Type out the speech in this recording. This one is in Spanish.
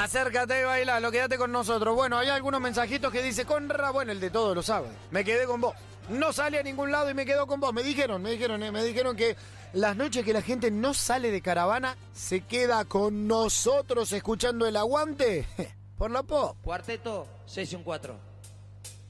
Acércate y bailalo, quédate con nosotros. Bueno, hay algunos mensajitos que dice Conra, bueno, el de todos los sábados. Me quedé con vos. No sale a ningún lado y me quedo con vos. Me dijeron que las noches que la gente no sale de caravana, se queda con nosotros escuchando el aguante por la pop. Cuarteto, sesión 4.